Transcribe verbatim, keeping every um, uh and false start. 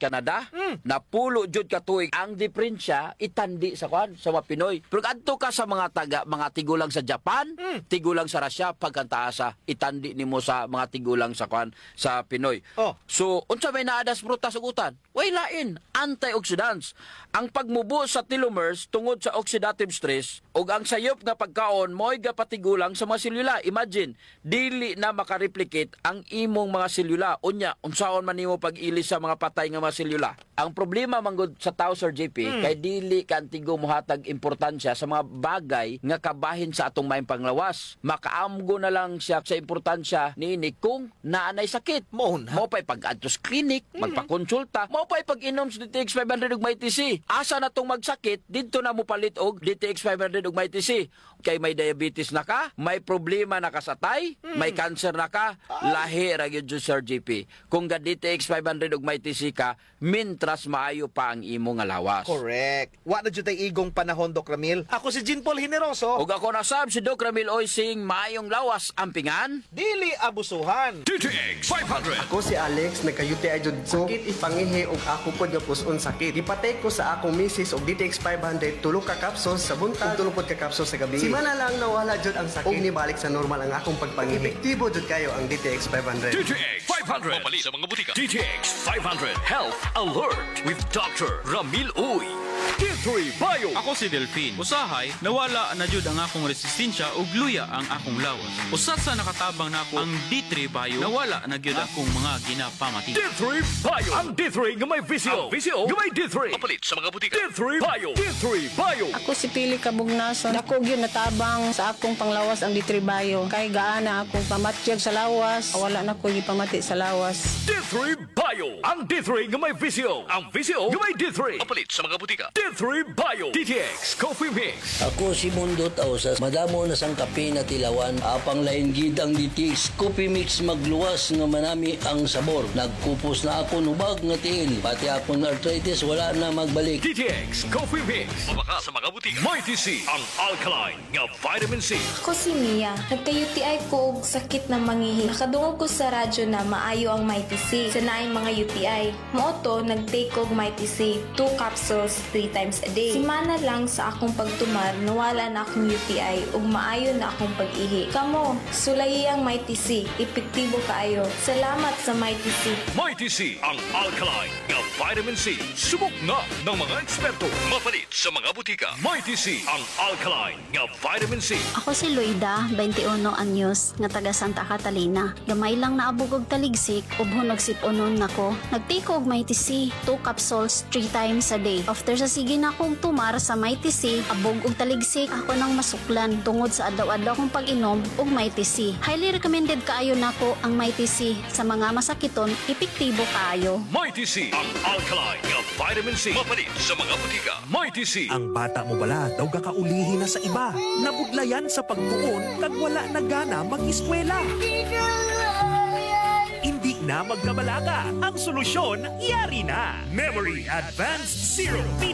Canada, Mm. napulo jud ka tuig ang diferensya itandi sa kwan sa mga Pinoy. Pero adto ka sa mga taga mga tigulang sa Japan, Mm. tigulang sa Russia, pagkantaasa itandi nimo sa mga tigulang sa kwan sa Pinoy. Oh. So unsa may naadas prutas ug utan? Way lain, antioxidants. Ang pagmubo sa telomeres tungod sa oxidative stress ug ang sayop nga pagkaon mo'y gapatigulang sa mga selula. Imagine, dili na makareplicate ang imong mga selula. Unya, unsaon man nimo pag-ilis sa mga patay nga mga selula. Ang problema manggod sa tao, Sir J P, Mm. kay dili kantigo mohatag importansya sa mga bagay nga kabahin sa atong maayong panglawas. Makaamgo na lang siya sa importansya niini kung naanay sakit. Mao na. Mo pa'y pag-adto sa clinic, magpakonsulta, mo pa'y pag-inom sa D T X five hundred ug may T C. Asa na tong magsakit, dito na mo palit og D T X five hundred ug may T C. Kay may diabetes na ka, may problema na ka sa tay, may cancer na ka, lahi ra gyud Sir J P. Kung ga D T X five hundred ug may T C ka, mintras maayo pa ang imo nga lawas. Correct. Wa na jud tay igong panahon, Doc Ramil. Ako si Jean Paul Generoso. Ug ako na sab si Doc Ramil Oysing, maayong lawas ampingan. Dili abusuhan. D T X five hundred. Ako si Alex, nagka-U T I jud ko. Sakit ipangihi og ako pod nga puson sakit. Ipatay ko sa akong misis og D T X five hundred tulo ka capsules sa buntag, tulo pod ka capsules sa gabi. Si mana lang nawala jud ang sakit. Og nibalik sa normal ang akong pagpangihi. Epektibo jud kayo ang D T X five hundred. D T X five hundred. Mapalit sa mga butika. D T X five hundred Health Alert with Doctor Ramil Uy. D three Bio. Ako si Delphine. Usahay, nawala na jud ang akong resistensya ug luya ang akong lawas. Usat sa nakatabang nako ang D three Bio, nawala na gyud akong mga ginapamati. D three Bio. Ang D three nga may visio. Ang visio nga may D three. Mapalit sa mga butika. D three Bio. D three Bio. Ako si Pili Kabugnason. Dako gyud natabang sa akong panglawas ang ditribayo. Kay gaana akong pamatyag sa lawas, wala na ko gipamati sa lawas. D three Bio. Ang D three nga may visio. Ang visio nga may D three. Mapalit sa mga butika. D three Bio. D T X Coffee Mix. Ako si Mundo Tausas, madamo na sang kape na tilawan, apang lain gid ang D T X Coffee Mix magluwas nga manami ang sabor. Nagkupos na ako nubag nga tiil, pati akong arthritis wala na magbalik. D T X Coffee Mix. Mabaka sa mga butika. May T C. Ang alkaline nga vitamin C. Ako si Mia. Nagka-U T I ko og sakit ng mangihi. Nakadungog ko sa radyo na maayo ang Mighty C. Sa naing mga U T I. Mooto, nag-take og Mighty C. Two capsules, three times a day. Simana lang sa akong pagtumar, nawala na akong U T I ug maayo na akong pag-ihi. Kamo, sulayi ang Mighty C. Epektibo kaayo. Salamat sa Mighty C. Mighty C. Ang alkaline nga vitamin C. Subok na ng mga eksperto. Mapalit sa mga butika. Mighty C. Ang alkaline nga vitamin C. Ako si Luida, twenty-one anyos, nga taga Santa Catalina. Gamay lang naabog og taligsik, ubhon nagsip-unon nako. Nagtiko og Mighty C, two capsules, three times a day. After sa sige na akong tumar sa Mighty C, abog og taligsik, ako nang masuklan tungod sa adlaw-adlaw kong pag-inom og Mighty C. Highly recommended kaayo nako ang Mighty C sa mga masakiton, epektibo kaayo. Mighty C. Ang alkaline nga vitamin C. Mapalit sa mga butika. Mighty C. Ang bata mo bala daw gakaulihi na sa iba. Nabudlayan sa pagtuon kag wala na gana mag-eskwela. Hindi na magkabalaga. Ang solusyon, yari na. Memory Advanced Serum